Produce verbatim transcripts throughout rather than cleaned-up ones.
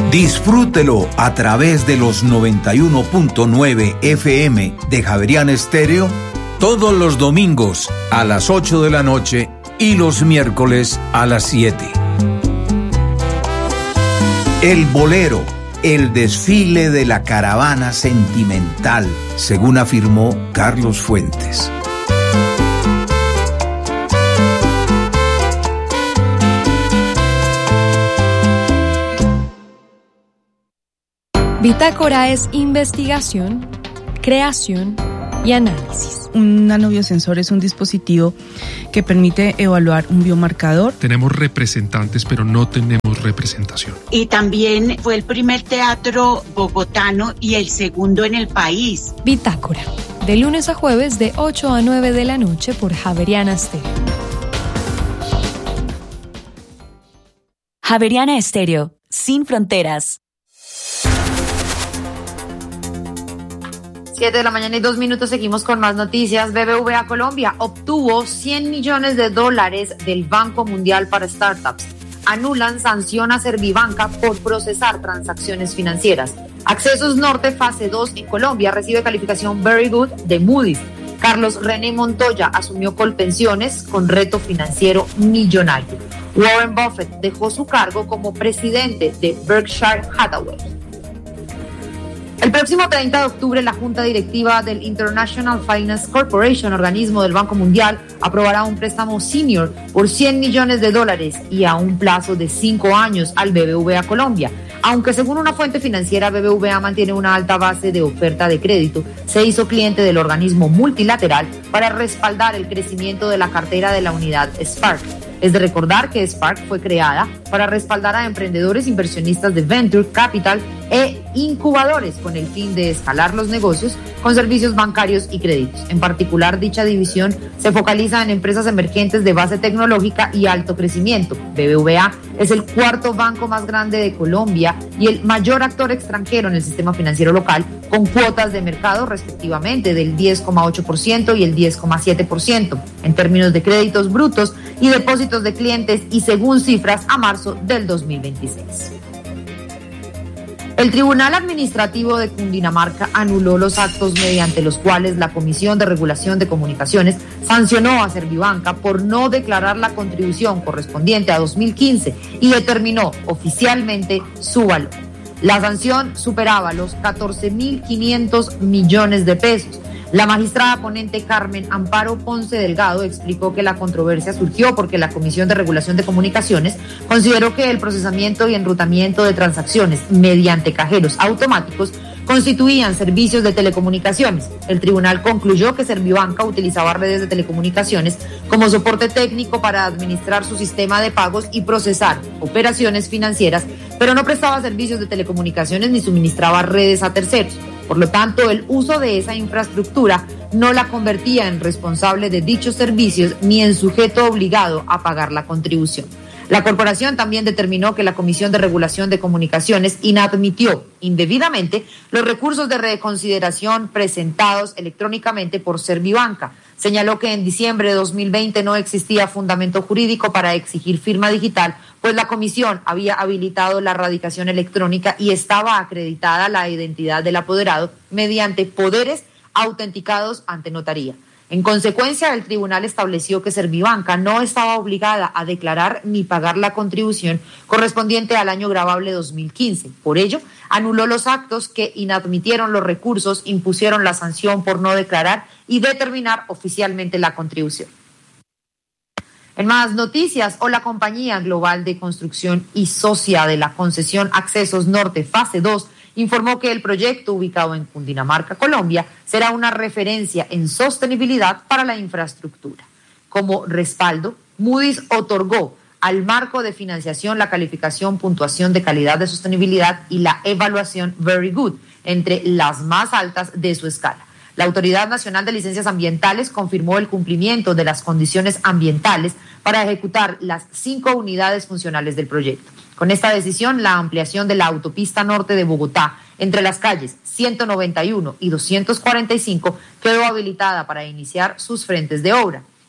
Disfrútelo a través de los noventa y uno punto nueve F M de Javeriana Estéreo todos los domingos a las ocho de la noche y los miércoles a las siete. El Bolero, el desfile de la caravana sentimental, según afirmó Carlos Fuentes. Bitácora es investigación, creación y análisis. Un nanobiosensor es un dispositivo que permite evaluar un biomarcador. Tenemos representantes, pero no tenemos representación. Y también fue el primer teatro bogotano y el segundo en el país. Bitácora, de lunes a jueves de ocho a nueve de la noche por Javeriana Estéreo. Javeriana Estéreo, sin fronteras. siete de la mañana y dos minutos, seguimos con más noticias. B B V A Colombia obtuvo cien millones de dólares del Banco Mundial para Startups. Anulan sanción a Servibanca por procesar transacciones financieras. Accesos Norte fase dos en Colombia recibe calificación Very Good de Moody's. Carlos René Montoya asumió Colpensiones con reto financiero millonario. Warren Buffett dejó su cargo como presidente de Berkshire Hathaway. El próximo treinta de octubre, la Junta Directiva del International Finance Corporation, organismo del Banco Mundial, aprobará un préstamo senior por cien millones de dólares y a un plazo de cinco años al B B V A Colombia. Aunque según una fuente financiera, B B V A mantiene una alta base de oferta de crédito, se hizo cliente del organismo multilateral para respaldar el crecimiento de la cartera de la unidad Spark. Es de recordar que Spark fue creada para respaldar a emprendedores inversionistas de Venture Capital e incubadores con el fin de escalar los negocios con servicios bancarios y créditos. En particular, dicha división se focaliza en empresas emergentes de base tecnológica y alto crecimiento. B B V A es el cuarto banco más grande de Colombia y el mayor actor extranjero en el sistema financiero local, con cuotas de mercado respectivamente del diez coma ocho por ciento y el diez coma siete por ciento en términos de créditos brutos y depósitos de clientes, y según cifras a marzo del dos mil veintiséis. El Tribunal Administrativo de Cundinamarca anuló los actos mediante los cuales la Comisión de Regulación de Comunicaciones sancionó a Servibanca por no declarar la contribución correspondiente a dos mil quince y determinó oficialmente su valor. La sanción superaba los catorce mil quinientos millones de pesos. La magistrada ponente Carmen Amparo Ponce Delgado explicó que la controversia surgió porque la Comisión de Regulación de Comunicaciones consideró que el procesamiento y enrutamiento de transacciones mediante cajeros automáticos constituían servicios de telecomunicaciones. El tribunal concluyó que Servibanca utilizaba redes de telecomunicaciones como soporte técnico para administrar su sistema de pagos y procesar operaciones financieras, pero no prestaba servicios de telecomunicaciones ni suministraba redes a terceros. Por lo tanto, el uso de esa infraestructura no la convertía en responsable de dichos servicios ni en sujeto obligado a pagar la contribución. La corporación también determinó que la Comisión de Regulación de Comunicaciones inadmitió indebidamente los recursos de reconsideración presentados electrónicamente por Servibanca. Señaló que en diciembre de dos mil veinte no existía fundamento jurídico para exigir firma digital, pues la comisión había habilitado la radicación electrónica y estaba acreditada la identidad del apoderado mediante poderes autenticados ante notaría. En consecuencia, el tribunal estableció que Servibanca no estaba obligada a declarar ni pagar la contribución correspondiente al año gravable dos mil quince. Por ello, anuló los actos que inadmitieron los recursos, impusieron la sanción por no declarar y determinar oficialmente la contribución. En más noticias, o la compañía global de construcción y socia de la concesión Accesos Norte fase dos informó que el proyecto, ubicado en Cundinamarca, Colombia, será una referencia en sostenibilidad para la infraestructura. Como respaldo, Moody's otorgó al marco de financiación la calificación puntuación de calidad de sostenibilidad y la evaluación Very Good, entre las más altas de su escala. La Autoridad Nacional de Licencias Ambientales confirmó el cumplimiento de las condiciones ambientales para ejecutar las cinco unidades funcionales del proyecto. Con esta decisión, la ampliación de la autopista norte de Bogotá entre las calles ciento noventa y uno y doscientos cuarenta y cinco quedó habilitada para iniciar sus frentes de obra.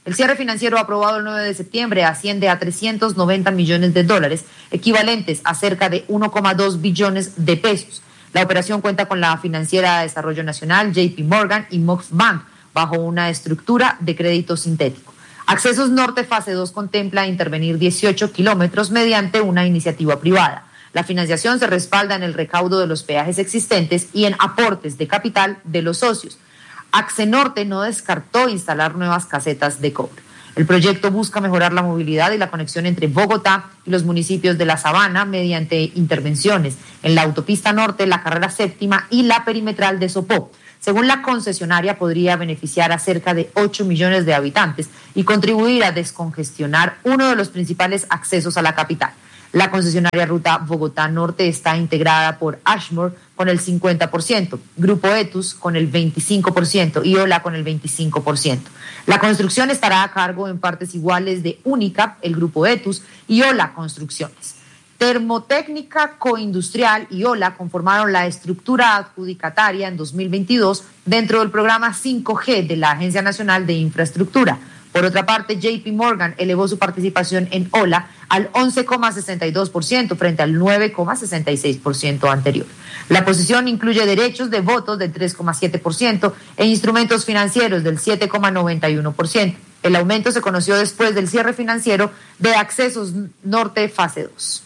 El cierre financiero aprobado el nueve de septiembre asciende a trescientos noventa millones de dólares, equivalentes a cerca de uno coma dos billones de pesos. La operación cuenta con la financiera de Desarrollo Nacional, J P Morgan y Mox Bank, bajo una estructura de crédito sintético. Accesos Norte Fase dos contempla intervenir dieciocho kilómetros mediante una iniciativa privada. La financiación se respalda en el recaudo de los peajes existentes y en aportes de capital de los socios. Axenorte no descartó instalar nuevas casetas de cobre. El proyecto busca mejorar la movilidad y la conexión entre Bogotá y los municipios de La Sabana mediante intervenciones en la autopista norte, la carrera séptima y la perimetral de Sopó. Según la concesionaria, podría beneficiar a cerca de ocho millones de habitantes y contribuir a descongestionar uno de los principales accesos a la capital. La concesionaria Ruta Bogotá Norte está integrada por Ashmore con el cincuenta por ciento, Grupo Etus con el veinticinco por ciento y Ola con el veinticinco por ciento. La construcción estará a cargo en partes iguales de Única, el Grupo Etus, y Ola Construcciones. Termotécnica Coindustrial y Ola conformaron la estructura adjudicataria en dos mil veintidós dentro del programa cinco G de la Agencia Nacional de Infraestructura. Por otra parte, J P Morgan elevó su participación en Ola al once coma sesenta y dos por ciento frente al nueve coma sesenta y seis por ciento anterior. La posición incluye derechos de voto del tres coma siete por ciento e instrumentos financieros del siete coma noventa y uno por ciento. El aumento se conoció después del cierre financiero de Accesos Norte Fase dos.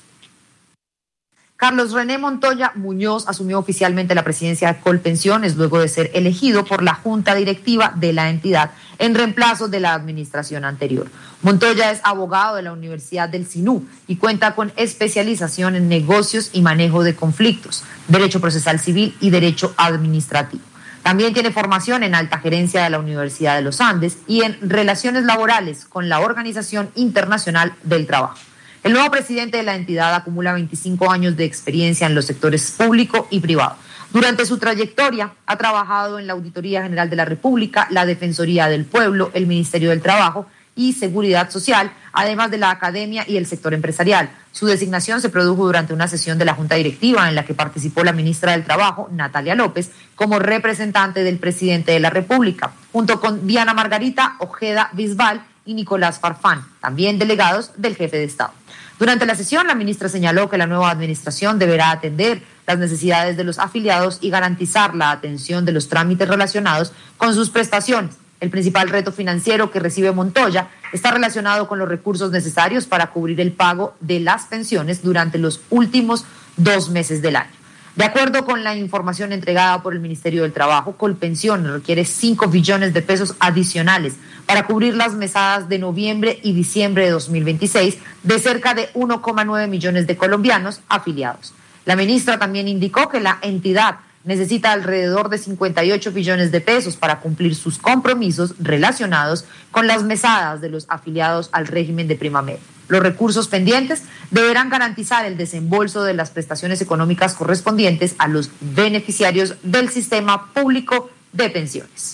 Carlos René Montoya Muñoz asumió oficialmente la presidencia de Colpensiones luego de ser elegido por la junta directiva de la entidad en reemplazo de la administración anterior. Montoya es abogado de la Universidad del Sinú y cuenta con especialización en negocios y manejo de conflictos, derecho procesal civil y derecho administrativo. También tiene formación en alta gerencia de la Universidad de los Andes y en relaciones laborales con la Organización Internacional del Trabajo. El nuevo presidente de la entidad acumula veinticinco años de experiencia en los sectores público y privado. Durante su trayectoria ha trabajado en la Auditoría General de la República, la Defensoría del Pueblo, el Ministerio del Trabajo y Seguridad Social, además de la academia y el sector empresarial. Su designación se produjo durante una sesión de la Junta Directiva en la que participó la ministra del Trabajo, Natalia López, como representante del presidente de la República, junto con Diana Margarita Ojeda Bisbal y Nicolás Farfán, también delegados del jefe de Estado. Durante la sesión, la ministra señaló que la nueva administración deberá atender las necesidades de los afiliados y garantizar la atención de los trámites relacionados con sus prestaciones. El principal reto financiero que recibe Montoya está relacionado con los recursos necesarios para cubrir el pago de las pensiones durante los últimos dos meses del año. De acuerdo con la información entregada por el Ministerio del Trabajo, Colpensiones requiere cinco billones de pesos adicionales para cubrir las mesadas de noviembre y diciembre de dos mil veintiséis de cerca de uno coma nueve millones de colombianos afiliados. La ministra también indicó que la entidad necesita alrededor de cincuenta y ocho billones de pesos para cumplir sus compromisos relacionados con las mesadas de los afiliados al régimen de prima media. Los recursos pendientes deberán garantizar el desembolso de las prestaciones económicas correspondientes a los beneficiarios del sistema público de pensiones.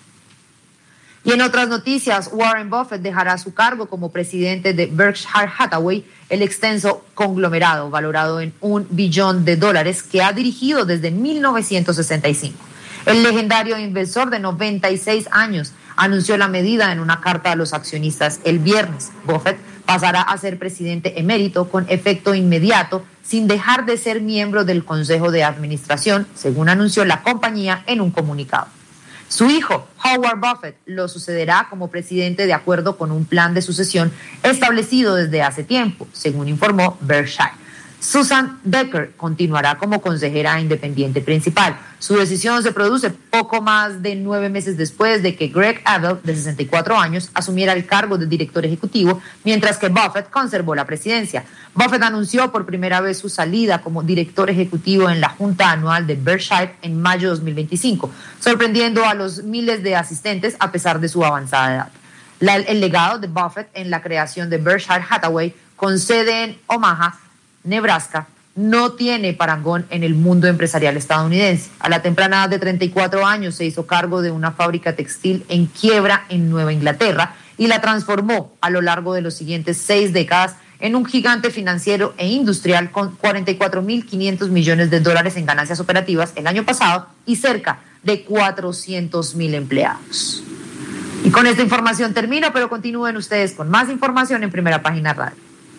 Y en otras noticias, Warren Buffett dejará su cargo como presidente de Berkshire Hathaway, el extenso conglomerado valorado en un billón de dólares que ha dirigido desde mil novecientos sesenta y cinco. El legendario inversor de noventa y seis años anunció la medida en una carta a los accionistas el viernes. Buffett pasará a ser presidente emérito con efecto inmediato, sin dejar de ser miembro del Consejo de Administración, según anunció la compañía en un comunicado. Su hijo, Howard Buffett, lo sucederá como presidente de acuerdo con un plan de sucesión establecido desde hace tiempo, según informó Berkshire. Susan Decker continuará como consejera independiente principal. Su decisión se produce poco más de nueve meses después de que Greg Abel, de sesenta y cuatro años, asumiera el cargo de director ejecutivo, mientras que Buffett conservó la presidencia. Buffett anunció por primera vez su salida como director ejecutivo en la Junta Anual de Berkshire en mayo de dos mil veinticinco, sorprendiendo a los miles de asistentes a pesar de su avanzada edad. La, el legado de Buffett en la creación de Berkshire Hathaway, con sede en Omaha, Nebraska, no tiene parangón en el mundo empresarial estadounidense. A la temprana edad de treinta y cuatro años se hizo cargo de una fábrica textil en quiebra en Nueva Inglaterra y la transformó a lo largo de los siguientes seis décadas en un gigante financiero e industrial con cuarenta y cuatro mil quinientos millones de dólares en ganancias operativas el año pasado y cerca de cuatrocientos mil empleados. Y con esta información termino, pero continúen ustedes con más información en Primera Página Radio.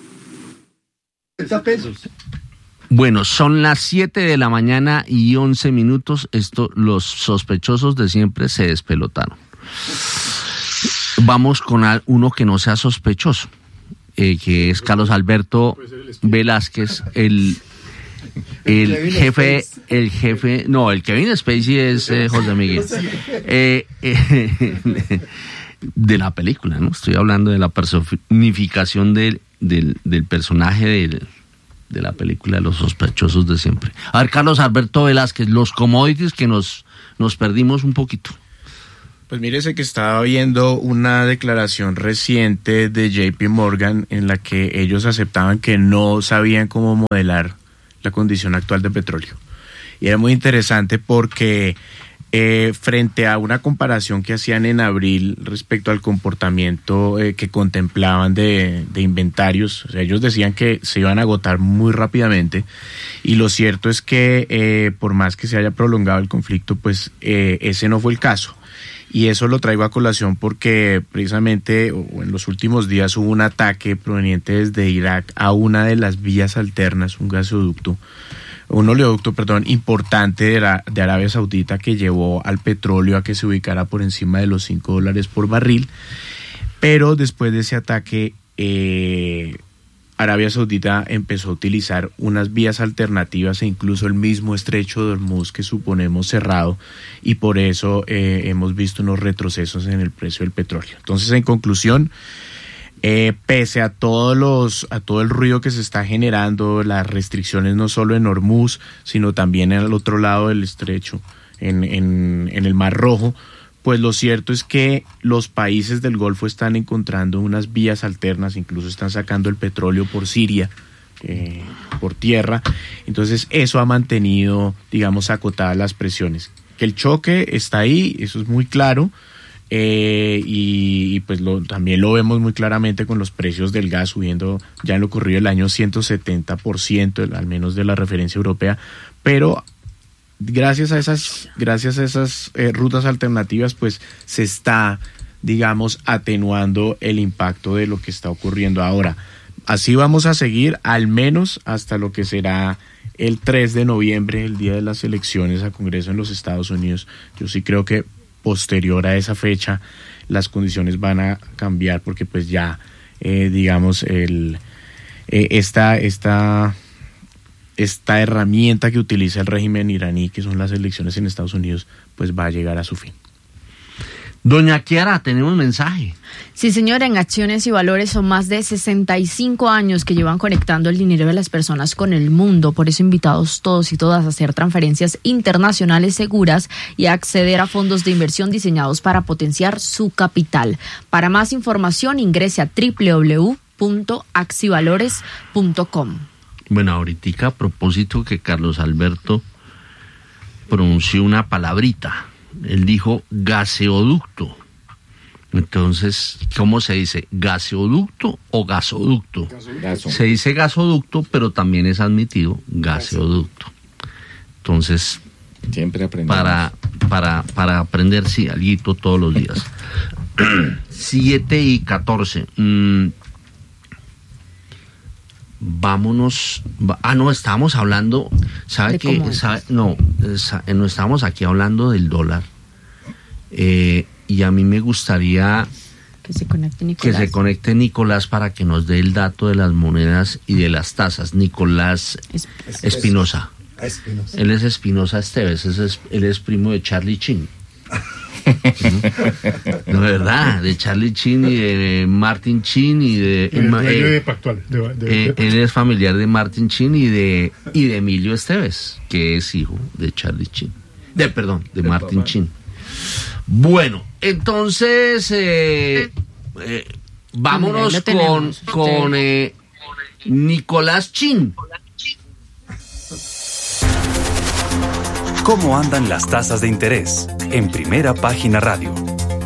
Bueno, son las siete de la mañana y once minutos. Esto, los sospechosos de siempre se despelotaron. Vamos con uno que no sea sospechoso, eh, que es Carlos Alberto Velázquez, el, el jefe, el jefe, no, el Kevin Spacey es eh, José Miguel, eh, eh, de la película, ¿no? Estoy hablando de la personificación del, del, del personaje del, de la película de los sospechosos de siempre. A ver, Carlos Alberto Velázquez, los commodities que nos, nos perdimos un poquito. Pues mírese que estaba viendo una declaración reciente de J P Morgan en la que ellos aceptaban que no sabían cómo modelar la condición actual de petróleo. Y era muy interesante porque eh, frente a una comparación que hacían en abril respecto al comportamiento eh, que contemplaban de, de inventarios, o sea, ellos decían que se iban a agotar muy rápidamente, y lo cierto es que eh, por más que se haya prolongado el conflicto, pues eh, ese no fue el caso. Y eso lo traigo a colación porque precisamente en los últimos días hubo un ataque proveniente desde Irak a una de las vías alternas, un gasoducto, un oleoducto, perdón, importante de, la, de Arabia Saudita, que llevó al petróleo a que se ubicara por encima de los cinco dólares por barril. Pero después de ese ataque, eh, Arabia Saudita empezó a utilizar unas vías alternativas e incluso el mismo estrecho de Hormuz que suponemos cerrado, y por eso eh, hemos visto unos retrocesos en el precio del petróleo. Entonces, en conclusión, eh, pese a todos los a todo el ruido que se está generando, las restricciones no solo en Hormuz, sino también en el otro lado del estrecho, en, en, en el Mar Rojo, pues lo cierto es que los países del Golfo están encontrando unas vías alternas, incluso están sacando el petróleo por Siria, eh, por tierra. Entonces eso ha mantenido, digamos, acotadas las presiones. Que el choque está ahí, eso es muy claro, eh, y, y pues lo, también lo vemos muy claramente con los precios del gas subiendo ya en lo ocurrido el año ciento setenta por ciento, al menos de la referencia europea, pero gracias a esas, gracias a esas eh, rutas alternativas, pues se está, digamos, atenuando el impacto de lo que está ocurriendo ahora. Así vamos a seguir al menos hasta lo que será el tres de noviembre, el día de las elecciones a Congreso en los Estados Unidos. Yo sí creo que posterior a esa fecha las condiciones van a cambiar, porque pues ya, eh, digamos, el eh, esta esta esta herramienta que utiliza el régimen iraní, que son las elecciones en Estados Unidos, pues va a llegar a su fin. Doña Kiara, tenemos mensaje. Sí, señora, en Acciones y Valores son más de sesenta y cinco años que llevan conectando el dinero de las personas con el mundo. Por eso invitados todos y todas a hacer transferencias internacionales seguras y a acceder a fondos de inversión diseñados para potenciar su capital. Para más información ingrese a doble u doble u doble u punto axivalores punto com. Bueno, ahorita a propósito que Carlos Alberto pronunció una palabrita. Él dijo gaseoducto. Entonces, ¿cómo se dice? ¿Gaseoducto o gasoducto? Gaso. Se dice gasoducto, pero también es admitido gaseoducto. Entonces, siempre aprendemos. Para, para, para aprender, sí, alguito todos los días. siete y catorce. Mm, vámonos. Ah, no, estábamos hablando. ¿Sabe qué? Sabe, no, no estábamos aquí hablando del dólar. Eh, y a mí me gustaría que se conecte Nicolás. Que se conecte Nicolás para que nos dé el dato de las monedas y de las tasas. Nicolás es, Espinosa. Espinosa. Él es Espinosa Esteves, es, él es primo de Charlie Chin. ¿No? No, verdad, de Charlie Chin y de Martin Chin y de, el eh, de Pactual, de, de, eh, de él es familiar de Martin Chin y de y de Emilio Esteves, que es hijo de Charlie Chin, de perdón, de Martin Chin. Bueno, entonces eh, eh, vámonos con con eh, Nicolás Chin. ¿Cómo andan las tasas de interés? En Primera Página Radio.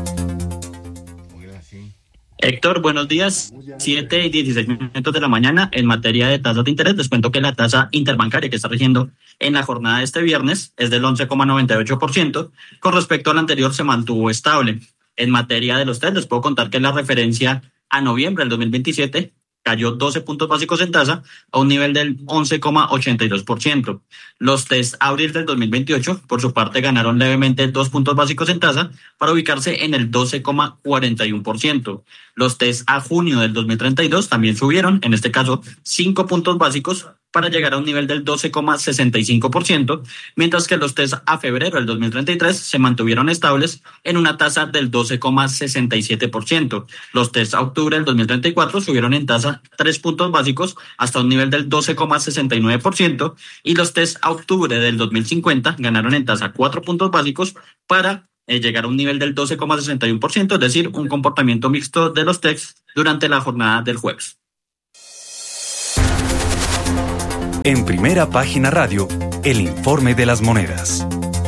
Héctor, buenos días. siete y dieciséis minutos de la mañana. En materia de tasas de interés, les cuento que la tasa interbancaria que está rigiendo en la jornada de este viernes es del once coma noventa y ocho por ciento. Con respecto al anterior, se mantuvo estable. En materia de los test, les puedo contar que la referencia a noviembre del dos mil veintisiete cayó doce puntos básicos en tasa a un nivel del once coma ochenta y dos por ciento. Los test abril del dos mil veintiocho, por su parte, ganaron levemente dos puntos básicos en tasa para ubicarse en el doce coma cuarenta y uno por ciento. Los test a junio del dos mil treinta y dos también subieron, en este caso cinco puntos básicos para llegar a un nivel del doce coma sesenta y cinco por ciento, mientras que los test a febrero del dos mil treinta y tres se mantuvieron estables en una tasa del doce coma sesenta y siete por ciento. Los test a octubre del dos mil treinta y cuatro subieron en tasa tres puntos básicos hasta un nivel del doce coma sesenta y nueve por ciento y los test a octubre del dos mil cincuenta ganaron en tasa cuatro puntos básicos para eh, llegar a un nivel del doce coma sesenta y uno por ciento, es decir, un comportamiento mixto de los tests durante la jornada del jueves. En Primera Página Radio, el informe de las monedas.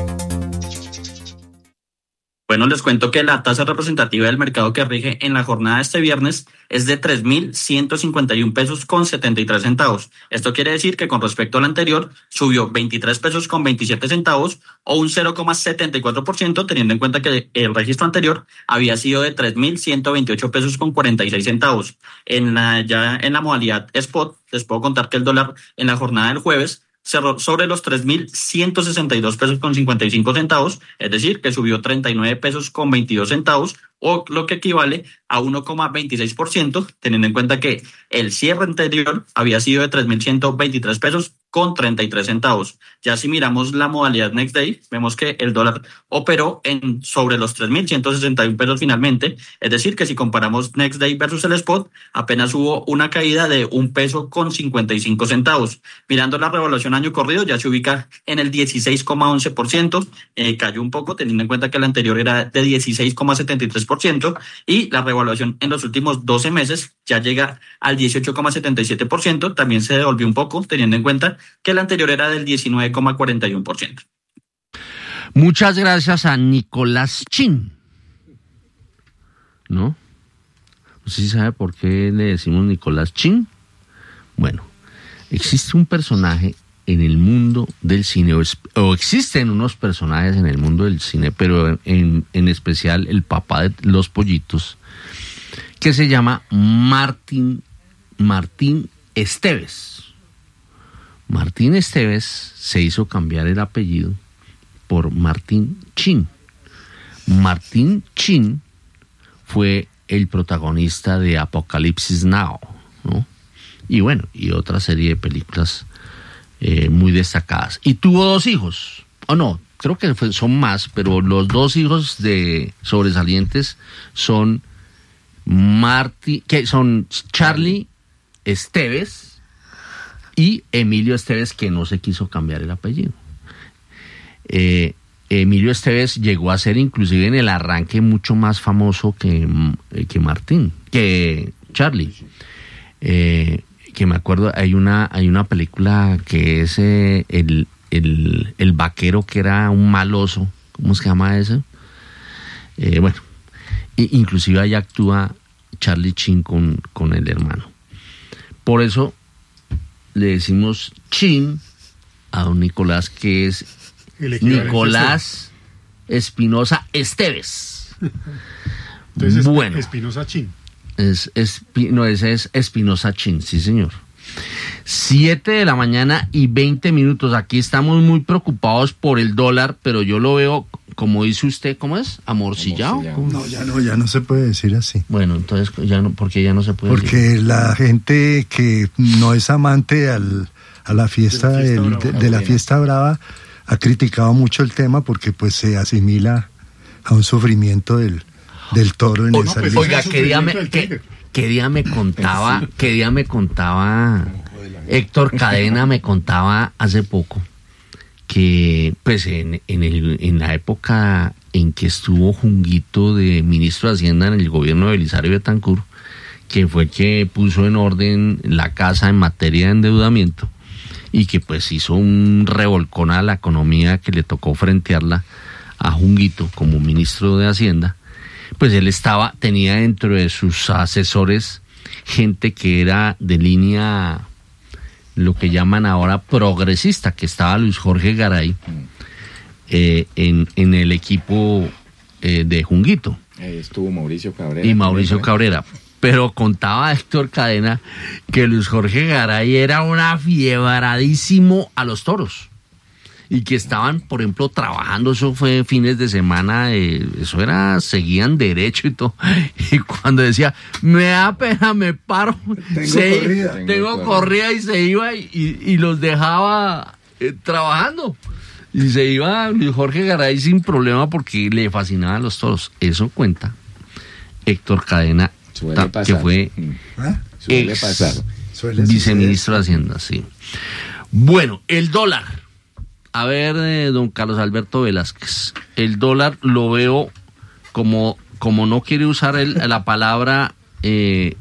Bueno, les cuento que la tasa representativa del mercado que rige en la jornada de este viernes es de tres mil ciento cincuenta y un pesos con setenta y tres centavos. Esto quiere decir que con respecto al anterior subió veintitrés pesos con veintisiete centavos o un cero coma setenta y cuatro por ciento, teniendo en cuenta que el registro anterior había sido de tres mil ciento veintiocho pesos con cuarenta y seis centavos. En la, ya en la modalidad spot, les puedo contar que el dólar en la jornada del jueves cerró sobre los tres mil ciento sesenta y dos pesos con cincuenta y cinco centavos, es decir, que subió treinta y nueve pesos con veintidós centavos, o lo que equivale a uno coma veintiséis por ciento, teniendo en cuenta que el cierre anterior había sido de tres mil ciento veintitrés pesos con treinta y tres centavos. Ya si miramos la modalidad Next Day, vemos que el dólar operó en sobre los tres mil ciento sesenta y un pesos finalmente, es decir, que si comparamos Next Day versus el spot, apenas hubo una caída de un peso con cincuenta y cinco centavos. Mirando la revaluación año corrido, ya se ubica en el dieciséis coma once por ciento, eh, cayó un poco, teniendo en cuenta que el anterior era de dieciséis coma setenta y tres por ciento, y la revaluación en los últimos doce meses ya llega al dieciocho coma setenta y siete por ciento, también se devolvió un poco, teniendo en cuenta que el anterior era del diecinueve coma cuarenta y uno por ciento. Muchas gracias a Nicolás Chin. ¿No? No sé si sabe por qué le decimos Nicolás Chin. Bueno, existe un personaje en el mundo del cine, o, es, o existen unos personajes en el mundo del cine, pero en, en especial el papá de los pollitos, que se llama Martín, Martín Esteves. Martín Esteves se hizo cambiar el apellido por Martín Chin. Martín Chin fue el protagonista de Apocalipsis Now, ¿no? Y bueno, y otra serie de películas eh, muy destacadas. Y tuvo dos hijos, o no, creo que fue, son más, pero los dos hijos de sobresalientes son Martín, que son Charlie Esteves y Emilio Esteves, que no se quiso cambiar el apellido. Eh, Emilio Esteves llegó a ser inclusive en el arranque mucho más famoso que, que Martín, que Charlie. Eh, que me acuerdo, hay una, hay una película que es eh, el, el, el vaquero que era un maloso, ¿cómo se llama eso? Eh, bueno, inclusive ahí actúa Charlie Chin con, con el hermano. Por eso le decimos Chin a don Nicolás, que es Nicolás Espinosa Esteves. Entonces, bueno, Espinosa Chin. Es, es, no, ese es Espinosa Chin, sí señor. Siete de la mañana y veinte minutos. Aquí estamos muy preocupados por el dólar, pero yo lo veo, como dice usted, ¿cómo es? ¿Amorcillado? Amorcillado. No, ya no, ya no se puede decir así. Bueno, entonces, ya no, ¿por qué ya no se puede Porque decir? Porque la gente que no es amante al, a la fiesta, de la fiesta, el, brava, de, de la fiesta brava ha criticado mucho el tema porque pues se asimila a un sufrimiento del, del toro en o, esa no, Oiga, ¿qué día, me, qué, qué día me contaba, qué día me contaba Héctor Cadena me contaba hace poco que pues en, en, el, en la época en que estuvo Junguito de ministro de Hacienda en el gobierno de Belisario Betancur, que fue el que puso en orden la casa en materia de endeudamiento y que pues hizo un revolcón a la economía que le tocó frentearla a Junguito como ministro de Hacienda, pues él estaba, tenía dentro de sus asesores gente que era de línea, lo que llaman ahora progresista, que estaba Luis Jorge Garay eh, en, en el equipo eh, de Junguito. Ahí estuvo Mauricio Cabrera. Y Mauricio Cabrera. Pero contaba Héctor Cadena que Luis Jorge Garay era un afiebradísimo a los toros. Y que estaban, por ejemplo, trabajando, eso fue fines de semana, eh, eso era, seguían derecho y todo. Y cuando decía, me da pena, me paro, tengo se, corrida, tengo, tengo corrida y se iba y, y los dejaba eh, trabajando. Y se iba Luis Jorge Garay sin problema porque le fascinaban los toros. Eso cuenta Héctor Cadena, Suele ta, pasar. que fue ¿Ah? Suele ex pasar. Suele viceministro de Hacienda, sí. Bueno, el dólar. A ver, eh, don Carlos Alberto Velázquez, el dólar lo veo como, como no quiere usar el, la palabra, eh,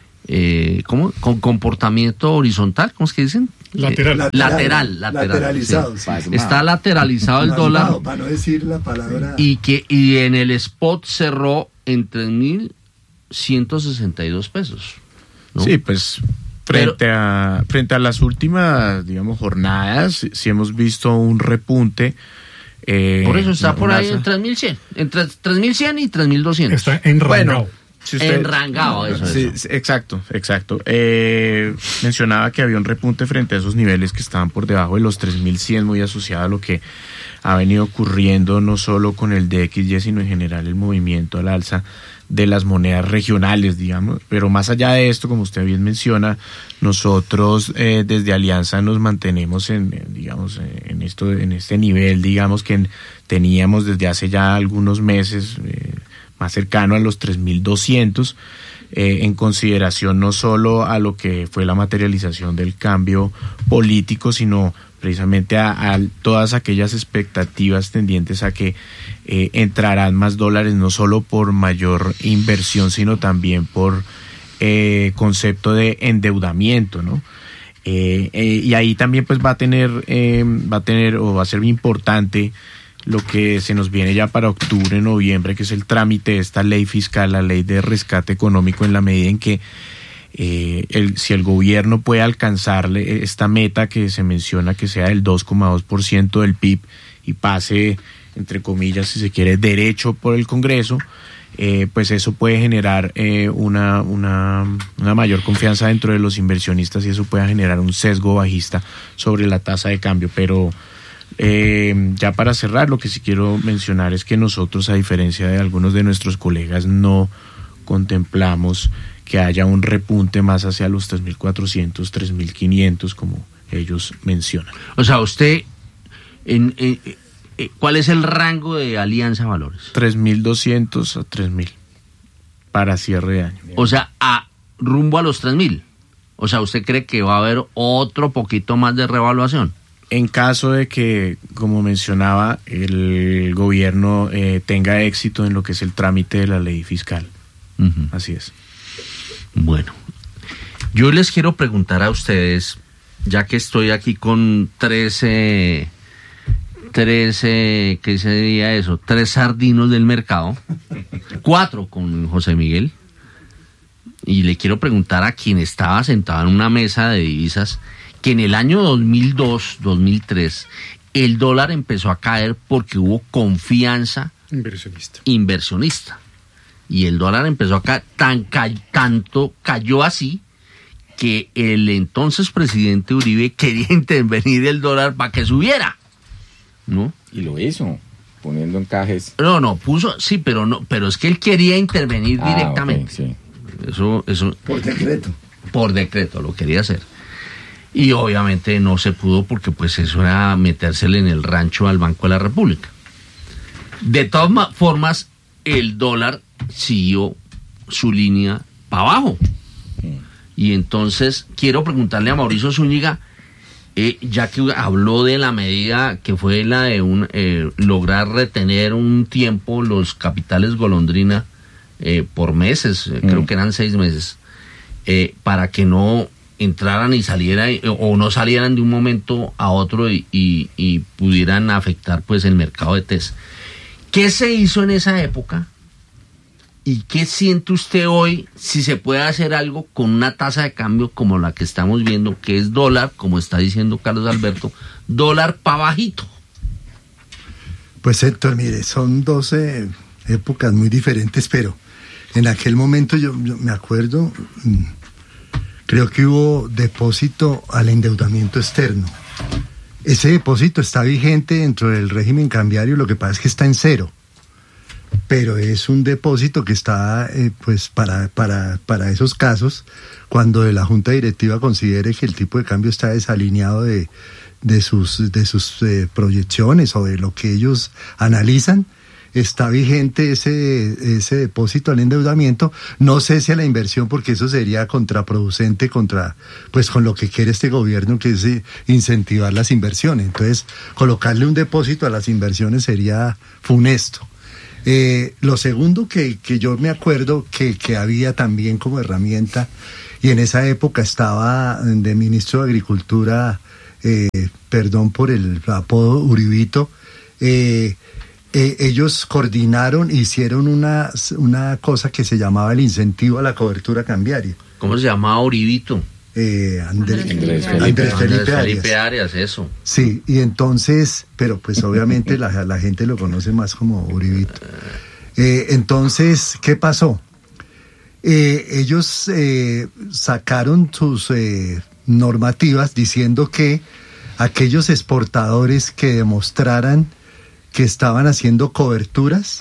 eh, ¿cómo? Con comportamiento horizontal, ¿cómo es que dicen? Lateral. Eh, lateral, lateral. Lateralizado. Sí. Sí. Está lateralizado el Pasmado, dólar. para no decir la palabra. Y que y en el spot cerró en tres mil ciento sesenta y dos pesos, ¿no? Sí, pues frente Pero, a frente a las últimas, digamos, jornadas, sí hemos visto un repunte. Eh, por eso está por ahí una, en tres mil cien, entre tres mil cien y tres mil doscientos. Está enrangado. Bueno, si usted, enrangado, eso, sí, eso. Exacto, exacto. Eh, mencionaba que había un repunte frente a esos niveles que estaban por debajo de los tres mil cien, muy asociado a lo que ha venido ocurriendo no solo con el D X Y, sino en general el movimiento al alza de las monedas regionales, digamos. Pero más allá de esto, como usted bien menciona, nosotros eh, desde Alianza nos mantenemos en, en digamos, en esto, en este nivel, digamos, que teníamos desde hace ya algunos meses, eh, más cercano a los tres mil doscientos, eh, en consideración no solo a lo que fue la materialización del cambio político, sino precisamente a, a todas aquellas expectativas tendientes a que eh, entrarán más dólares, no solo por mayor inversión, sino también por eh, concepto de endeudamiento, ¿no? Eh, eh, y ahí también pues va a tener, eh, va a tener o va a ser muy importante lo que se nos viene ya para octubre, noviembre, que es el trámite de esta ley fiscal, la ley de rescate económico, en la medida en que Eh, el, si el gobierno puede alcanzarle esta meta que se menciona, que sea del dos coma dos por ciento del P I B y pase, entre comillas, si se quiere, derecho por el Congreso, eh, pues eso puede generar eh, una, una, una mayor confianza dentro de los inversionistas y eso puede generar un sesgo bajista sobre la tasa de cambio. Pero eh, ya para cerrar, lo que sí quiero mencionar es que nosotros, a diferencia de algunos de nuestros colegas, no contemplamos que haya un repunte más hacia los tres mil cuatrocientos, tres mil quinientos, como ellos mencionan. O sea, usted, en, en, en, ¿cuál es el rango de Alianza Valores? tres mil doscientos a tres mil para cierre de año. O sea, a rumbo a los tres mil. O sea, ¿usted cree que va a haber otro poquito más de revaluación? En caso de que, como mencionaba, el gobierno eh, tenga éxito en lo que es el trámite de la ley fiscal. Uh-huh. Así es. Bueno, yo les quiero preguntar a ustedes, ya que estoy aquí con trece, trece, ¿qué sería eso? Tres sardinos del mercado, cuatro con José Miguel, y le quiero preguntar a quien estaba sentado en una mesa de divisas, que en el año dos mil dos, dos mil tres, el dólar empezó a caer porque hubo confianza inversionista. inversionista. Y el dólar empezó a caer, tan ca- tanto cayó así que el entonces presidente Uribe quería intervenir el dólar para que subiera, ¿no? Y lo hizo, poniendo encajes. No, no, puso, sí, pero no, pero es que él quería intervenir ah, directamente. Okay, sí. Eso, eso. Por decreto. Por decreto, lo quería hacer. Y obviamente no se pudo porque pues eso era metérsele en el rancho al Banco de la República. De todas ma- formas, el dólar siguió su línea para abajo. Y entonces quiero preguntarle a Mauricio Zúñiga, eh, ya que habló de la medida que fue la de un, eh, lograr retener un tiempo los capitales golondrina eh, por meses, eh, mm. creo que eran seis meses, eh, para que no entraran y salieran eh, o no salieran de un momento a otro y, y, y pudieran afectar pues el mercado de test. ¿Qué se hizo en esa época? ¿Y qué siente usted hoy si se puede hacer algo con una tasa de cambio como la que estamos viendo, que es dólar, como está diciendo Carlos Alberto, dólar para bajito? Pues Héctor, mire, son doce épocas muy diferentes, pero en aquel momento yo, yo me acuerdo, creo que hubo depósito al endeudamiento externo. Ese depósito está vigente dentro del régimen cambiario, lo que pasa es que está en cero, pero es un depósito que está eh, pues para, para, para esos casos, cuando la Junta Directiva considere que el tipo de cambio está desalineado de, de sus, de sus eh, proyecciones o de lo que ellos analizan. Está vigente ese, ese depósito al endeudamiento. No cese a la inversión, porque eso sería contraproducente contra, pues, con lo que quiere este gobierno, que es incentivar las inversiones. Entonces, colocarle un depósito a las inversiones sería funesto. Eh, lo segundo que, que yo me acuerdo que, que había también como herramienta, y en esa época estaba de ministro de Agricultura, eh, perdón por el apodo, Uribito, eh, Eh, ellos coordinaron, hicieron una, una cosa que se llamaba el incentivo a la cobertura cambiaria. ¿Cómo se llamaba Uribito? Eh, Andrés, Andrés, Felipe, Andrés, Felipe, Andrés Arias. Felipe Arias, eso. Sí, y entonces, pero pues obviamente la, la gente lo conoce más como Uribito. Eh, entonces, ¿qué pasó? Eh, ellos eh, sacaron sus eh, normativas diciendo que aquellos exportadores que demostraran que estaban haciendo coberturas,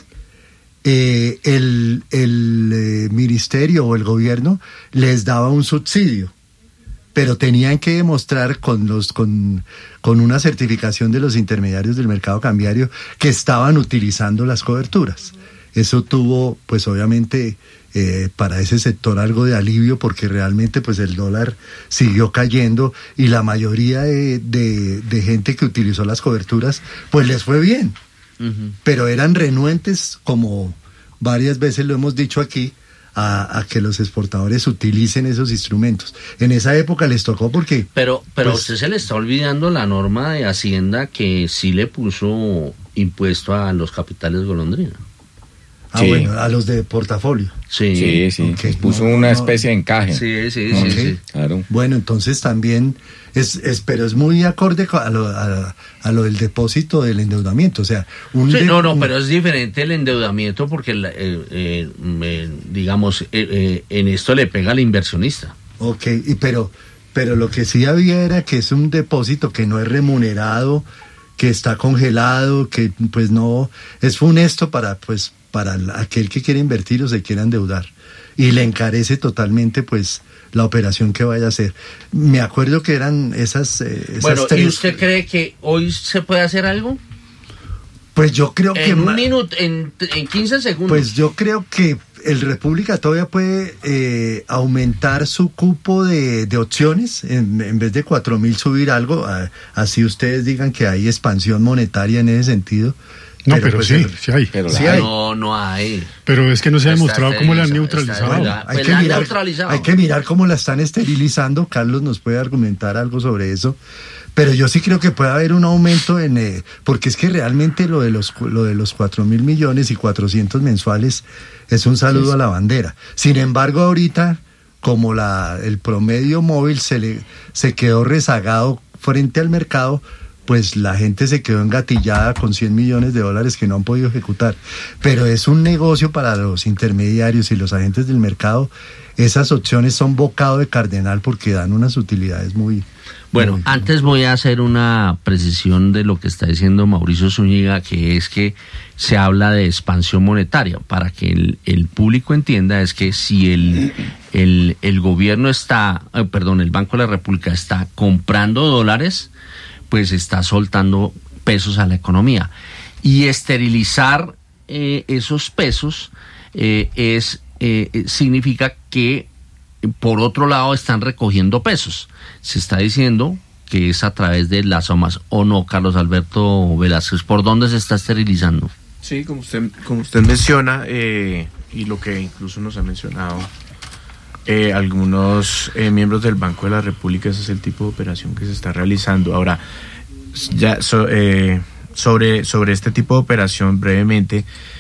eh, el, el eh, ministerio o el gobierno les daba un subsidio, pero tenían que demostrar con los con, con una certificación de los intermediarios del mercado cambiario que estaban utilizando las coberturas. Eso tuvo, pues obviamente, eh, para ese sector algo de alivio, porque realmente pues el dólar siguió cayendo y la mayoría de, de, de gente que utilizó las coberturas pues les fue bien. Uh-huh. Pero eran renuentes, como varias veces lo hemos dicho aquí, a, a que los exportadores utilicen esos instrumentos. En esa época les tocó porque... Pero, pero pues, a usted se le está olvidando la norma de Hacienda que sí le puso impuesto a los capitales golondrina. Ah, sí. Bueno, a los de portafolio. Sí, sí, sí. Okay. Puso No, una no, especie de encaje. Sí, sí, okay. sí, sí. Claro. Bueno, entonces también es, es pero es muy acorde a lo, a, a lo del depósito del endeudamiento, o sea, un sí, de, no, no, un, pero es diferente el endeudamiento porque, eh, eh, eh, digamos, eh, eh, en esto le pega al inversionista. Ok, y pero, pero lo que sí había era que es un depósito que no es remunerado, que está congelado, que pues no es funesto para pues para aquel que quiere invertir o se quiera endeudar, y le encarece totalmente pues la operación que vaya a hacer. Me acuerdo que eran esas, eh, esas bueno, tres... ¿y usted cree que hoy se puede hacer algo? Pues yo creo que... En un minuto, en, en quince segundos. Pues yo creo que el República todavía puede eh, aumentar su cupo de, de opciones, en, en vez de cuatro mil subir algo, a, así ustedes digan que hay expansión monetaria en ese sentido. No, pero, pero pues sí, el, sí hay. Pero sí hay. No, no hay. Pero es que no se ha demostrado cómo la han neutralizado. neutralizado. Hay, Pues que la mirar, neutralizado. hay que mirar cómo la están esterilizando. Carlos nos puede argumentar algo sobre eso. Pero yo sí creo que puede haber un aumento en... Eh, porque es que realmente lo de los lo de los cuatro mil millones y cuatrocientos mensuales es un saludo sí, sí. a la bandera. Sin embargo, ahorita, como la el promedio móvil se, le, se quedó rezagado frente al mercado, pues la gente se quedó engatillada con cien millones de dólares que no han podido ejecutar. Pero es un negocio para los intermediarios y los agentes del mercado. Esas opciones son bocado de cardenal porque dan unas utilidades muy... Bueno, muy, antes voy a hacer una precisión de lo que está diciendo Mauricio Zúñiga, que es que se habla de expansión monetaria. Para que el, el público entienda, es que si el, el, el gobierno está, eh, perdón, el Banco de la República está comprando dólares, pues está soltando pesos a la economía. Y esterilizar eh, esos pesos eh, es eh, significa que, por otro lado, están recogiendo pesos. Se está diciendo que es a través de las somas, ¿o no, Carlos Alberto Velázquez? ¿Por dónde se está esterilizando? Sí, como usted, como usted menciona, eh, y lo que incluso nos ha mencionado Eh, algunos eh, miembros del Banco de la República, ese es el tipo de operación que se está realizando. Ahora, ya so, eh, sobre, sobre este tipo de operación, brevemente,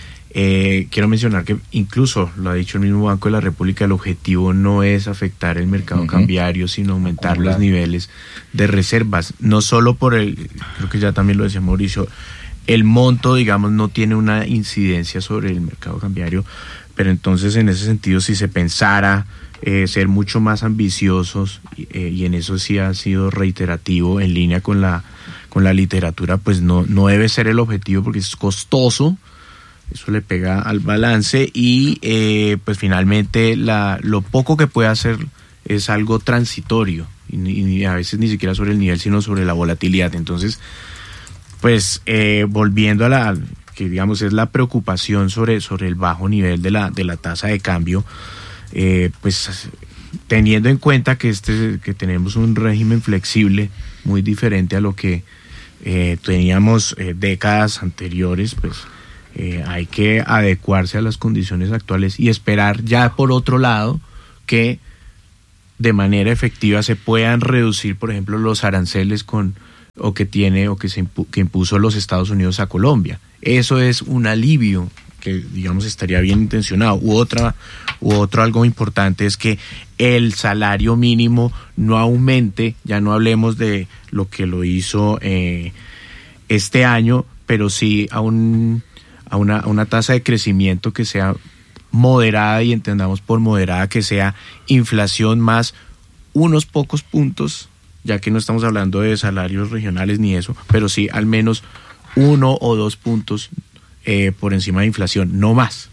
eh, quiero mencionar que incluso, lo ha dicho el mismo Banco de la República, el objetivo no es afectar el mercado uh-huh. cambiario, sino aumentar Acumular. los niveles de reservas, no solo por el, creo que ya también lo decía Mauricio, el monto, digamos, no tiene una incidencia sobre el mercado cambiario, pero entonces en ese sentido, si se pensara eh, ser mucho más ambiciosos, eh, y en eso sí ha sido reiterativo en línea con la, con la literatura, pues no, no debe ser el objetivo porque es costoso. Eso le pega al balance y eh, pues finalmente la, lo poco que puede hacer es algo transitorio y, y a veces ni siquiera sobre el nivel sino sobre la volatilidad. Entonces pues eh, volviendo a la que digamos es la preocupación sobre, sobre el bajo nivel de la, de la tasa de cambio, eh, pues teniendo en cuenta que, este, que tenemos un régimen flexible muy diferente a lo que eh, teníamos eh, décadas anteriores, pues Eh, hay que adecuarse a las condiciones actuales y esperar ya por otro lado que de manera efectiva se puedan reducir, por ejemplo, los aranceles con o que tiene o que se impu, que impuso los Estados Unidos a Colombia. Eso es un alivio que digamos estaría bien intencionado. U otra u otro algo importante es que el salario mínimo no aumente, ya no hablemos de lo que lo hizo eh, este año, pero sí a un a una, a una tasa de crecimiento que sea moderada, y entendamos por moderada que sea inflación más unos pocos puntos, ya que no estamos hablando de salarios regionales ni eso, pero sí al menos uno o dos puntos eh, por encima de inflación, no más.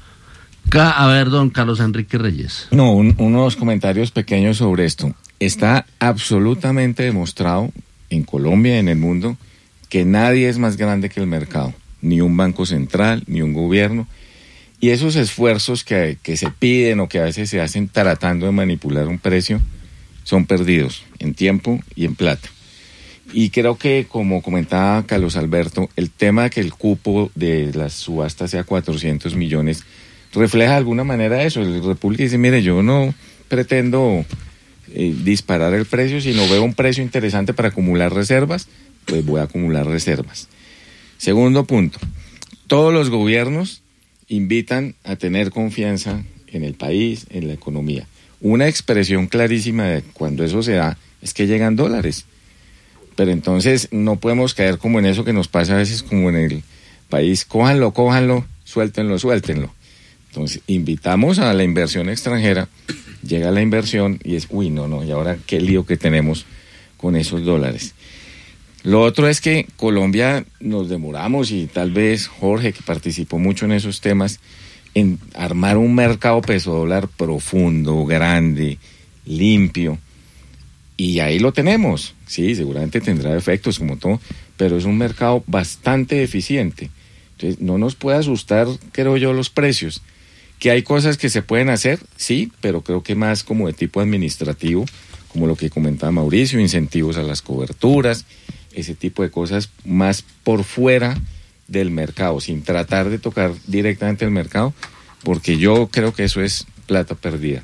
A ver, don Carlos Enrique Reyes. No, un, unos comentarios pequeños sobre esto. Está absolutamente demostrado en Colombia y en el mundo que nadie es más grande que el mercado. Ni un banco central, ni un gobierno, y esos esfuerzos que, que se piden o que a veces se hacen tratando de manipular un precio son perdidos en tiempo y en plata. Y creo que, como comentaba Carlos Alberto, el tema de que el cupo de las subastas sea cuatrocientos millones refleja de alguna manera eso. La República dice, mire, yo no pretendo eh, disparar el precio, sino veo un precio interesante para acumular reservas, pues voy a acumular reservas. Segundo punto, todos los gobiernos invitan a tener confianza en el país, en la economía. Una expresión clarísima de cuando eso se da es que llegan dólares. Pero entonces no podemos caer como en eso que nos pasa a veces como en el país, cójanlo, cójanlo, suéltenlo, suéltenlo. Entonces invitamos a la inversión extranjera, llega la inversión y es, uy, no, no, y ahora qué lío que tenemos con esos dólares. Lo otro es que Colombia nos demoramos, y tal vez Jorge, que participó mucho en esos temas, en armar un mercado peso dólar profundo, grande, limpio, y ahí lo tenemos. Sí, seguramente tendrá efectos como todo, pero es un mercado bastante eficiente. Entonces no nos puede asustar, creo yo, los precios. Que hay cosas que se pueden hacer, sí, pero creo que más como de tipo administrativo, como lo que comentaba Mauricio, incentivos a las coberturas, ese tipo de cosas más por fuera del mercado, sin tratar de tocar directamente el mercado, porque yo creo que eso es plata perdida.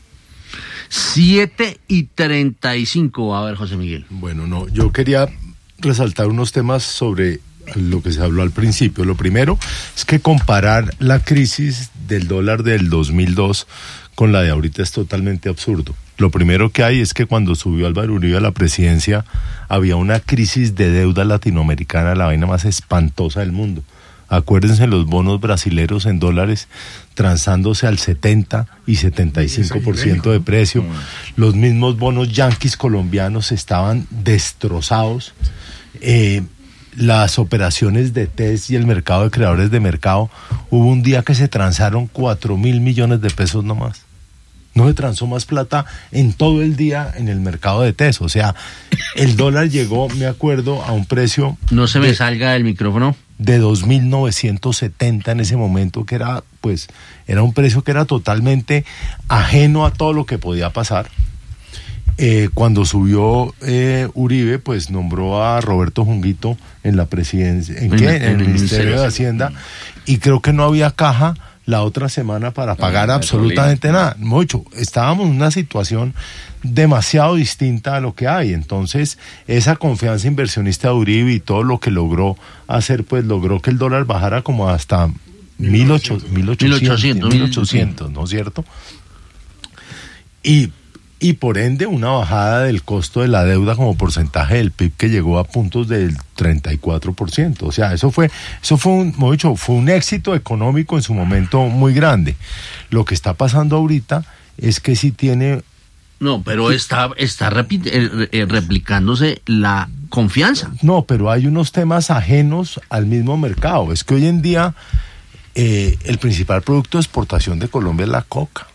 siete y treinta y cinco, a ver, José Miguel. Bueno, no, yo quería resaltar unos temas sobre lo que se habló al principio. Lo primero es que comparar la crisis del dólar del dos mil dos con la de ahorita es totalmente absurdo. Lo primero que hay es que cuando subió Álvaro Uribe a la presidencia había una crisis de deuda latinoamericana, la vaina más espantosa del mundo. Acuérdense los bonos brasileros en dólares transándose al setenta y setenta y cinco por ciento de precio. Los mismos bonos yanquis colombianos estaban destrozados. Eh, las operaciones de T E S y el mercado de creadores de mercado, hubo un día que se transaron cuatro mil millones de pesos nomás. No se transó más plata en todo el día en el mercado de T E S. O sea, el dólar llegó, me acuerdo, a un precio... No se me de, salga del micrófono. De dos mil novecientos setenta en ese momento, que era, pues, era un precio que era totalmente ajeno a todo lo que podía pasar. Eh, cuando subió eh, Uribe, pues nombró a Roberto Junguito en la presidencia, ¿en qué? En, en el Ministerio de Hacienda, y creo que no había caja la otra semana para pagar no, absolutamente nada. Mucho. Estábamos en una situación demasiado distinta a lo que hay. Entonces, esa confianza inversionista de Uribe y todo lo que logró hacer, pues logró que el dólar bajara como hasta mil ochocientos, ¿no es cierto? Y y por ende una bajada del costo de la deuda como porcentaje del P I B que llegó a puntos del treinta y cuatro por ciento. O sea, eso fue, eso fue un, como he dicho, fue un éxito económico en su momento muy grande. Lo que está pasando ahorita es que sí tiene... No, pero está, está repi- eh, replicándose la confianza. No, pero hay unos temas ajenos al mismo mercado. Es que hoy en día eh, el principal producto de exportación de Colombia es la coca.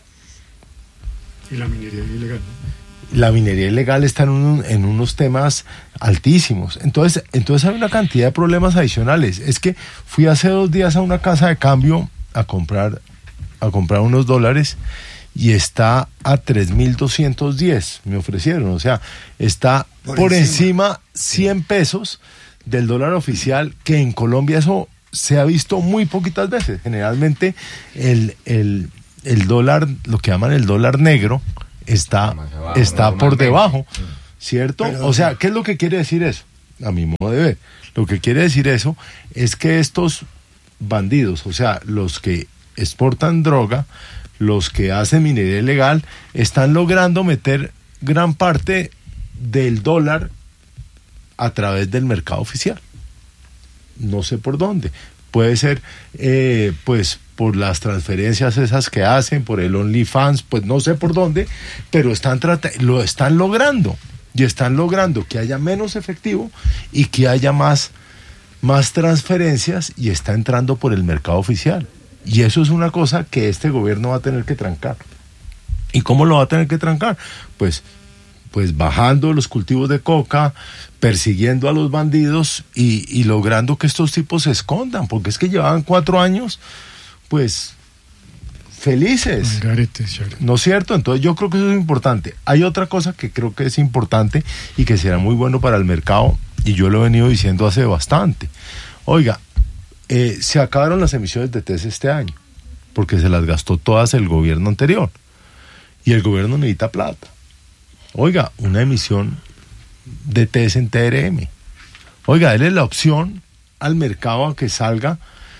Y la minería ilegal, ¿no? La minería ilegal está en, un, en unos temas altísimos. Entonces, entonces hay una cantidad de problemas adicionales. Es que fui hace dos días a una casa de cambio a comprar, a comprar unos dólares y está a tres mil doscientos diez, me ofrecieron. O sea, está por, por encima, encima cien pesos del dólar oficial, que en Colombia eso se ha visto muy poquitas veces. Generalmente el... el el dólar, lo que llaman el dólar negro, está, abajo, está por debajo, ¿cierto? Pero, o sea, ¿qué es lo que quiere decir eso? A mi modo de ver, lo que quiere decir eso es que estos bandidos, o sea, los que exportan droga, los que hacen minería ilegal, están logrando meter gran parte del dólar a través del mercado oficial. No sé por dónde. Puede ser, eh, pues, por las transferencias esas que hacen, por el OnlyFans, pues no sé por dónde, pero están trata- lo están logrando, y están logrando que haya menos efectivo y que haya más, más transferencias, y está entrando por el mercado oficial. Y eso es una cosa que este gobierno va a tener que trancar. ¿Y cómo lo va a tener que trancar? Pues, pues bajando los cultivos de coca, persiguiendo a los bandidos y, y logrando que estos tipos se escondan, porque es que llevaban cuatro años pues felices, ¿no es cierto? Entonces yo creo que eso es importante. Hay otra cosa que creo que es importante y que será muy bueno para el mercado, y yo lo he venido diciendo hace bastante. Oiga, eh, se acabaron las emisiones de T E S este año, porque se las gastó todas el gobierno anterior, y el gobierno necesita plata. Oiga, una emisión de T E S en T R M. Oiga, déle la opción al mercado a que salga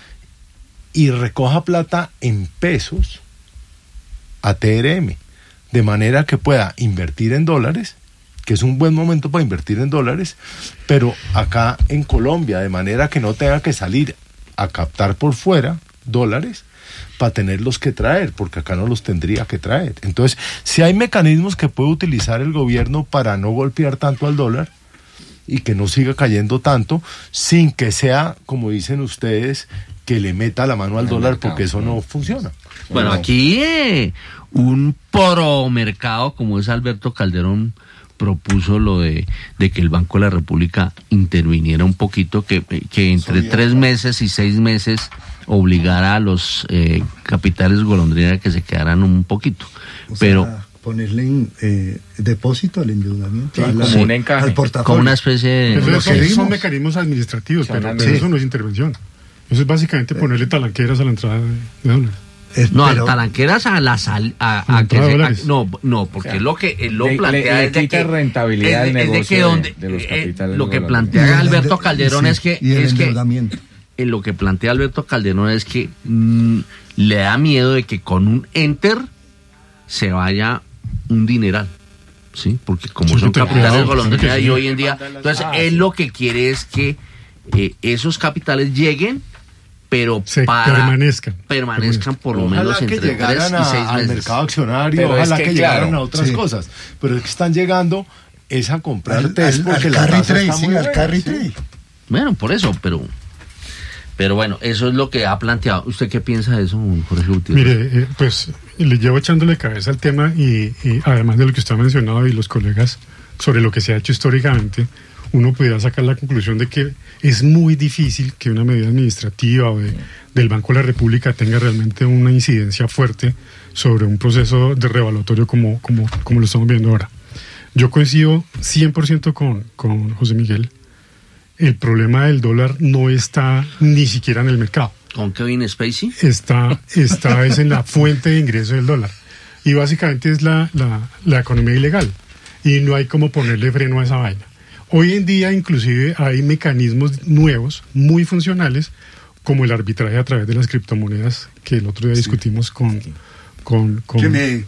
y recoja plata en pesos a T R M, de manera que pueda invertir en dólares, que es un buen momento para invertir en dólares, pero acá en Colombia, de manera que no tenga que salir a captar por fuera dólares para tenerlos que traer, porque acá no los tendría que traer. Entonces, si hay mecanismos que puede utilizar el gobierno para no golpear tanto al dólar y que no siga cayendo tanto, sin que sea, como dicen ustedes, que le meta la mano al dólar, porque eso no funciona. Bueno, aquí eh, un pro mercado como es Alberto Calderón propuso lo de, de que el Banco de la República interviniera un poquito, que, que entre tres meses y seis meses obligara a los eh, capitales golondrina que se quedaran un poquito. O pero sea, ponerle en, eh, depósito al endeudamiento, sí, a la, como un encaje, al portafolio. Como una especie de... Pero eso sí son mecanismos administrativos, pero, pero sí. eso no es intervención. Eso es básicamente ponerle talanqueras a la entrada de, de dólares. Es, no, pero, talanqueras a la sal, a, a, a que se, a, no, no, porque o sea, lo que él lo le, plantea le, es de quita que rentabilidad es, de, es de que donde de, de los capitales eh, lo que dólares. plantea Alberto Calderón sí, es que y el es que eh, lo que plantea Alberto Calderón es que mmm, le da miedo de que con un enter se vaya un dineral, sí, porque como sí, son capitales golondrina y hoy en día, entonces ah, él sí. lo que quiere es que eh, esos capitales lleguen, pero sí, para permanezcan, permanezcan por lo ojalá menos entre tres a, y seis meses. Al mercado accionario, pero ojalá es que, que llegaran claro, a otras sí. cosas, pero es que están llegando es a comprar al, T E S al, porque al la carry tasa trade, está sí, muy al buena, carry sí. trade. Bueno, por eso, pero pero bueno, eso es lo que ha planteado. ¿Usted qué piensa de eso, Jorge Gutiérrez? Mire, eh, pues le llevo echándole cabeza al tema y, y además de lo que usted ha mencionado y los colegas sobre lo que se ha hecho históricamente, uno pudiera sacar la conclusión de que es muy difícil que una medida administrativa o de, del Banco de la República tenga realmente una incidencia fuerte sobre un proceso de revaluatorio como, como, como lo estamos viendo ahora. Yo coincido cien por ciento con, con José Miguel. El problema del dólar no está ni siquiera en el mercado. ¿Con Kevin Spacey? Está, está es en la fuente de ingreso del dólar. Y básicamente es la, la, la economía ilegal. Y no hay como ponerle freno a esa vaina. Hoy en día inclusive hay mecanismos nuevos, muy funcionales, como el arbitraje a través de las criptomonedas, que el otro día sí. discutimos con, con, con, me...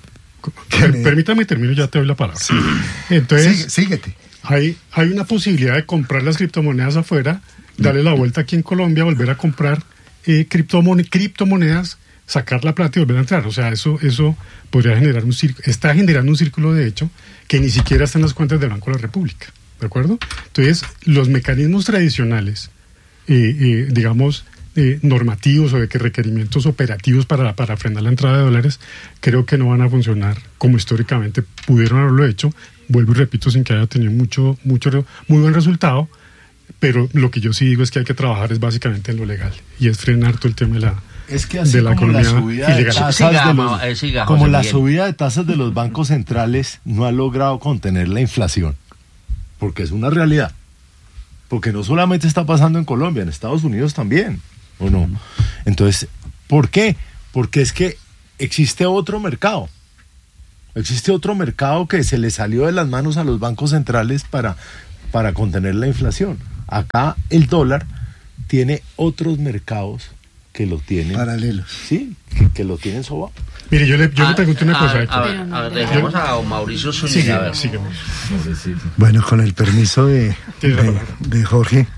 Per, permítame termino, ya te doy la palabra. Sí. Entonces, Sigue, síguete. Hay, hay una posibilidad de comprar las criptomonedas afuera, darle la vuelta aquí en Colombia, volver a comprar eh, criptomone- criptomonedas, sacar la plata y volver a entrar. O sea, eso, eso podría generar un círculo, está generando un círculo de hecho que ni siquiera está en las cuentas del Banco de la República. ¿De acuerdo? Entonces, los mecanismos tradicionales, eh, eh, digamos, eh, normativos o de que requerimientos operativos para, para frenar la entrada de dólares, creo que no van a funcionar como históricamente pudieron haberlo hecho. Vuelvo y repito, sin que haya tenido mucho, mucho, muy buen resultado, pero lo que yo sí digo es que hay que trabajar es básicamente en lo legal, y es frenar todo el tema de la, es que así de la como economía la subida de ilegal. tasas Siga, de ma- los, eh, siga, como José la Miguel. subida de tasas de los bancos centrales no ha logrado contener la inflación, porque es una realidad, porque no solamente está pasando en Colombia, en Estados Unidos también, ¿o no? Entonces, ¿por qué? Porque es que existe otro mercado. Existe otro mercado que se le salió de las manos a los bancos centrales para, para contener la inflación. Acá el dólar tiene otros mercados que lo tienen paralelos. Sí, que, que lo tienen sobao. Mire, yo le, yo Ah, le pregunto una a- cosa. a Héctor. ver, a ver, dejemos a Mauricio Zúñiga. Sigue, a ver. sigue. Bueno, con el permiso de, Tiene la de, palabra. de Jorge.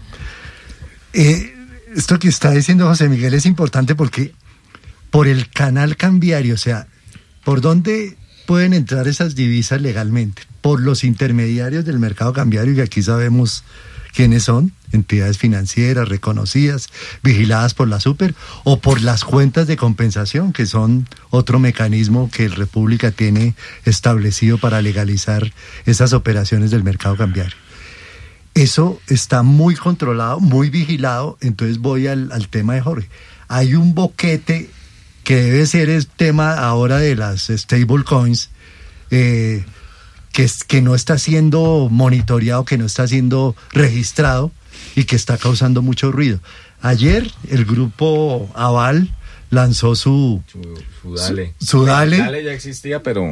Eh, esto que está diciendo José Miguel es importante porque por el canal cambiario, o sea, ¿por dónde pueden entrar esas divisas legalmente? Por los intermediarios del mercado cambiario, y aquí sabemos quiénes son, entidades financieras reconocidas, vigiladas por la Super, o por las cuentas de compensación, que son otro mecanismo que el República tiene establecido para legalizar esas operaciones del mercado cambiario. Eso está muy controlado, muy vigilado. Entonces voy al, al tema de Jorge. Hay un boquete que debe ser el tema ahora de las stablecoins, eh, que, es, que no está siendo monitoreado, que no está siendo registrado y que está causando mucho ruido. Ayer el grupo Aval lanzó su... Su, su Dale. Su, su Dale. Dale ya existía, pero...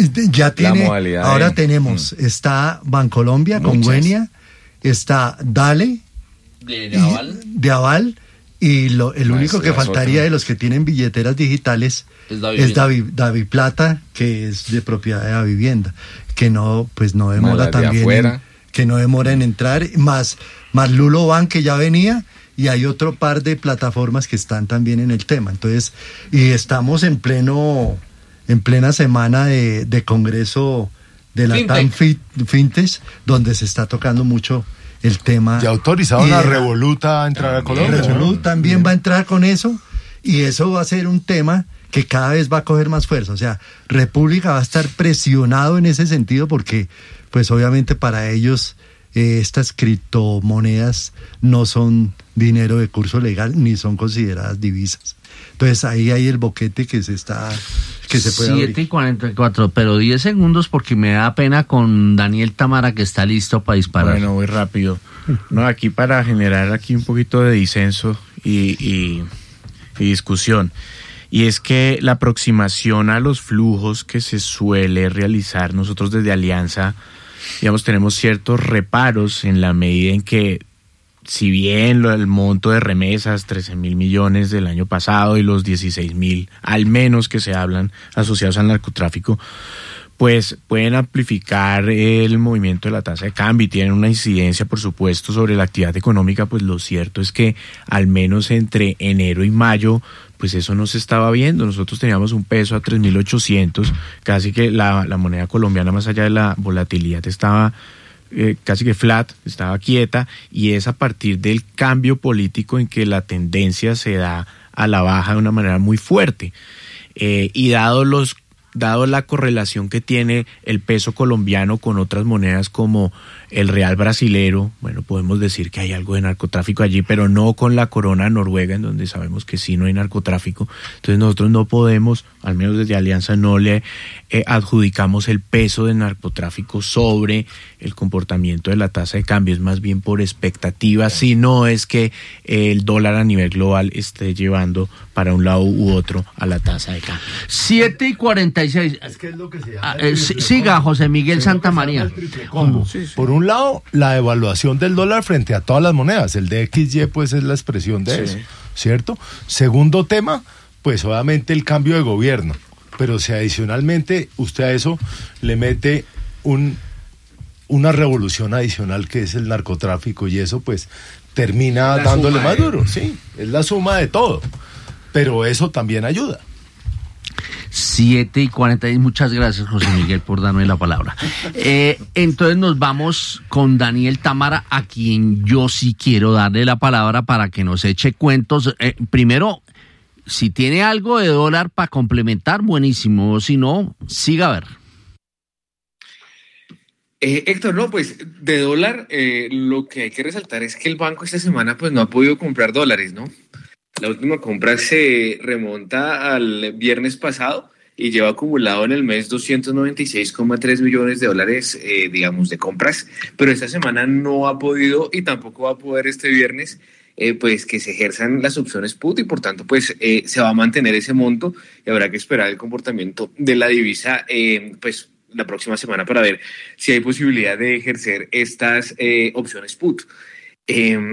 Ya tiene... La modalidad ahora de- tenemos, mm. está Bancolombia con Muchas. Wenia, está Dale De Aval. de Aval, y lo, el No, único esa que es faltaría otra. de los que tienen billeteras digitales Es David es David, David Plata, que es de propiedad de la vivienda, que no, pues no demora las de también en, afuera. que no demora en entrar, más, más Lulo Bank, que ya venía, y hay otro par de plataformas que están también en el tema. Entonces, y estamos en pleno, en plena semana de, de congreso de la Fintech. TAM Fit- Fintech, donde se está tocando mucho el tema. Ya autorizaron y a de la- Revoluta a entrar a Colombia. Revolut ¿no? también va a entrar con eso, y eso va a ser un tema que cada vez va a coger más fuerza. O sea, República va a estar presionado en ese sentido porque, pues obviamente para ellos eh, estas criptomonedas no son dinero de curso legal ni son consideradas divisas. Entonces ahí hay el boquete que se está, que se puede siete y cuarenta y cuatro, pero diez segundos porque me da pena con Daniel Tamara, que está listo para disparar. Bueno, voy rápido. No, aquí para generar aquí un poquito de disenso y, y, y discusión. Y es que la aproximación a los flujos que se suele realizar nosotros desde Alianza, digamos, tenemos ciertos reparos en la medida en que, si bien lo, el monto de remesas, trece mil millones del año pasado y los dieciséis mil, al menos que se hablan asociados al narcotráfico, pues pueden amplificar el movimiento de la tasa de cambio y tienen una incidencia, por supuesto, sobre la actividad económica. Pues lo cierto es que al menos entre enero y mayo, pues eso no se estaba viendo. Nosotros teníamos un peso a tres mil ochocientos, casi que la, la moneda colombiana, más allá de la volatilidad, estaba eh, casi que flat, estaba quieta, y es a partir del cambio político en que la tendencia se da a la baja de una manera muy fuerte. Eh, y dado los dado la correlación que tiene el peso colombiano con otras monedas como el real brasilero, bueno, podemos decir que hay algo de narcotráfico allí, pero no con la corona noruega, en donde sabemos que sí no hay narcotráfico. Entonces nosotros no podemos, al menos desde Alianza, no le eh, adjudicamos el peso del narcotráfico sobre el comportamiento de la tasa de cambio, es más bien por expectativas, si no es que el dólar a nivel global esté llevando para un lado u otro a la tasa de cambio. siete y cuarenta y seis. Es que es lo que se llama Ah, el eh, triple siga, combo. José Miguel Es lo que Santa se llama María. el triple combo. Por un lado, la evaluación del dólar frente a todas las monedas. El D X Y, pues, es la expresión de Sí. eso, ¿cierto? Segundo tema, pues, obviamente, el cambio de gobierno. pero si adicionalmente usted a eso le mete un, una revolución adicional que es el narcotráfico y eso pues termina la dándole más de... duro, sí, es la suma de todo, pero eso también ayuda. siete y cuarenta y muchas gracias, José Miguel, por darme la palabra. Eh, entonces nos vamos con Daniel Támara, a quien yo sí quiero darle la palabra para que nos eche cuentos. Eh, primero, si tiene algo de dólar para complementar, buenísimo. Si no, siga a ver. Eh, Héctor, no, pues de dólar eh, lo que hay que resaltar es que el banco esta semana pues no ha podido comprar dólares, ¿no? La última compra se remonta al viernes pasado y lleva acumulado en el mes doscientos noventa y seis coma tres millones de dólares, eh, digamos, de compras, pero esta semana no ha podido y tampoco va a poder este viernes, eh, pues que se ejerzan las opciones put y por tanto pues eh, se va a mantener ese monto y habrá que esperar el comportamiento de la divisa, eh, pues la próxima semana para ver si hay posibilidad de ejercer estas eh, opciones put. Eh,